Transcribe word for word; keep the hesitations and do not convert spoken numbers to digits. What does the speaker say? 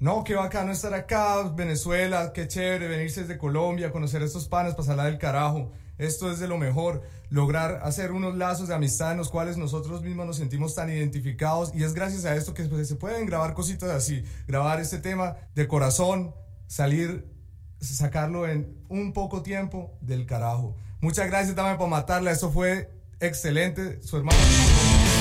No, qué bacano estar acá, Venezuela, qué chévere venirse desde Colombia, conocer a estos panas, pasarla del carajo. Esto es de lo mejor, lograr hacer unos lazos de amistad en los cuales nosotros mismos nos sentimos tan identificados, y es gracias a esto que pues, se pueden grabar cositas así, grabar este tema de corazón, salir, sacarlo en un poco tiempo del carajo. Muchas gracias, Dame por matarla, eso fue excelente, su hermano.